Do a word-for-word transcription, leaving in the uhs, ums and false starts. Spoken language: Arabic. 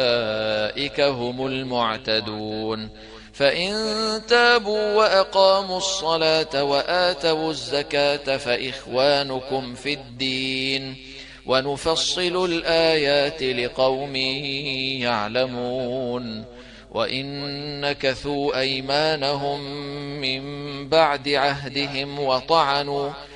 أولئك هم المعتدون. فإن تابوا وأقاموا الصلاة وآتوا الزكاة فإخوانكم في الدين ونفصل الآيات لقوم يعلمون. وإن نكثوا أيمانهم من بعد عهدهم وطعنوا